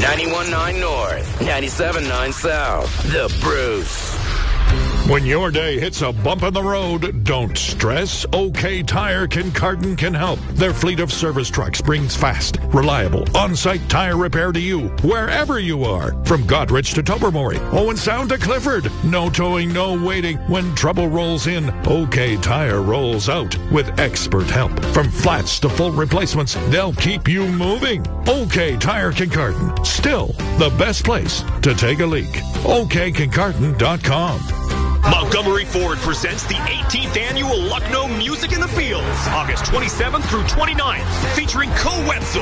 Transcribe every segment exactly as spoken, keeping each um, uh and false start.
ninety-one point nine North, ninety-seven point nine South. The Bruce. When your day hits a bump in the road, don't stress. OK Tire Kincardine can help. Their fleet of service trucks brings fast, reliable, on-site tire repair to you, wherever you are. From Godrich to Tobermory, Owen Sound to Clifford. No towing, no waiting. When trouble rolls in, OK Tire rolls out with expert help. From flats to full replacements, they'll keep you moving. OK Tire Kincardine, still the best place to take a leak. O K Kincardine dot com. Montgomery Ford presents the eighteenth Annual Lucknow Music in the Fields, August twenty-seventh through twenty-ninth, featuring Co Wetzel,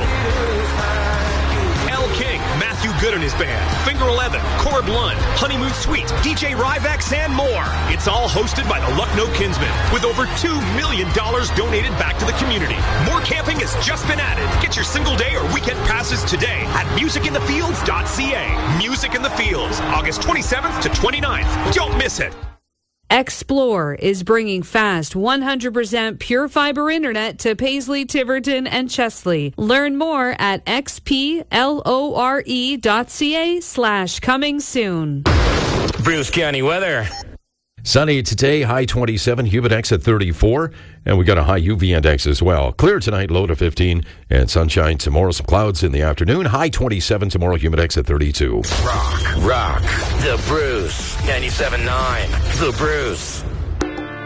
L. King, Matthew Good and his band, Finger eleven, Corb Lund, Honeymoon Suite, D J Ryvex, and more. It's all hosted by the Lucknow Kinsmen, with over two million dollars donated back to the community. More camping has just been added. Get your single day or weekend passes today at music in the fields dot c a. Music in the Fields, August twenty-seventh to twenty-ninth. Don't miss it. Explore is bringing fast one hundred percent pure fiber internet to Paisley, Tiverton, and Chesley. Learn more at xplore dot ca slash coming soon. Bruce County weather. Sunny today, high twenty-seven, humidex at thirty-four, and we got a high U V index as well. Clear tonight, low to fifteen, and sunshine tomorrow. Some clouds in the afternoon, high twenty-seven tomorrow, humidex at thirty-two. Rock, rock. The Bruce. ninety-seven point nine. The Bruce.